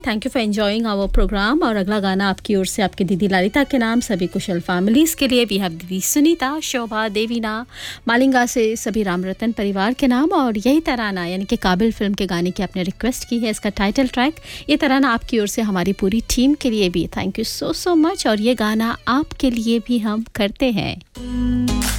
Thank you for enjoying our programme. और अगला गाना आपकी ओर से आपकी दीदी ललिता के नाम सभी कुशल फैमिलीज़ के लिए। वी हैव दीदी सुनीता, शोभा, देवीना, मालिंगा से सभी राम रतन परिवार के नाम। और यही तराना यानी कि काबिल फिल्म के गाने की आपने रिक्वेस्ट की है, इसका टाइटल ट्रैक। ये तराना आपकी ओर से हमारी पूरी टीम के लिए भी थैंक यू सो मच। और ये गाना आपके लिए भी हम करते हैं।